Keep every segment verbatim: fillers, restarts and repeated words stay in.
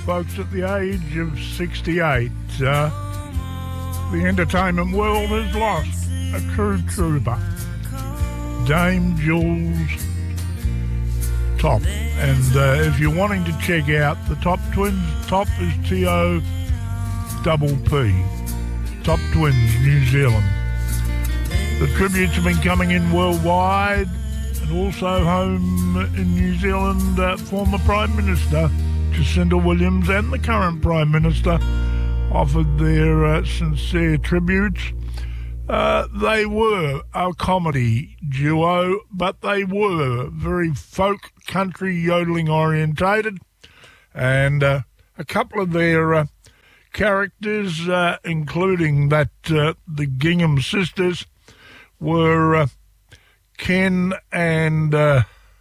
folks, at the age of sixty-eight. Uh, the entertainment world has lost a true trooper, Dame Jules Top. And uh, if you're wanting to check out the Top Twins, Top is T O P P, Top Twins, New Zealand. The tributes have been coming in worldwide, and also home in New Zealand, uh, former Prime Minister Jacinda Williams and the current Prime Minister offered their uh, sincere tributes. Uh, they were a comedy duo, but they were very folk country yodeling orientated, and uh, a couple of their uh, characters, uh, including that uh, the Gingham sisters, were uh, Ken and uh,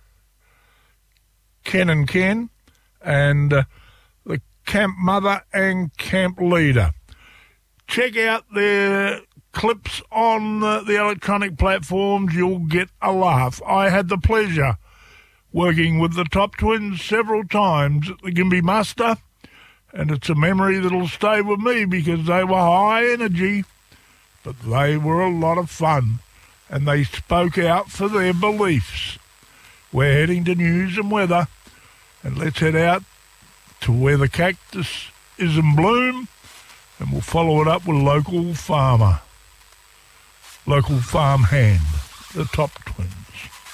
Ken and Ken, and uh, the camp mother and camp leader. Check out their clips on uh, the electronic platforms. You'll get a laugh. I had the pleasure working with the Top Twins several times at the Gympie Muster, and it's a memory that'll stay with me because they were high energy, but they were a lot of fun, and they spoke out for their beliefs. We're heading to news and weather, and let's head out to where the cactus is in bloom, and we'll follow it up with local farmer, local farm hand, the Top Twins.